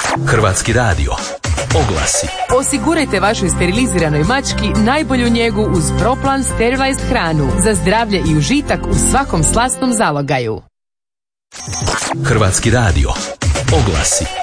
Hrvatski radio. Oglasi. Osigurajte vašoj steriliziranoj mački najbolju njegu uz Proplan Sterilized hranu za zdravlje i užitak u svakom slasnom zalogaju. Hrvatski radio. Oglasi.